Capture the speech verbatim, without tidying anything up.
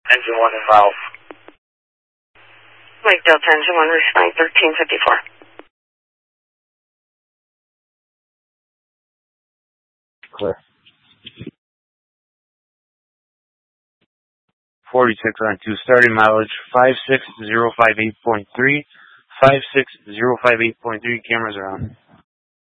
Engine one involved. Mike Delta Engine one, respond thirteen fifty-four. Clear. forty-six on two, starting mileage five six zero five eight point three, five six zero five eight point three, cameras are on.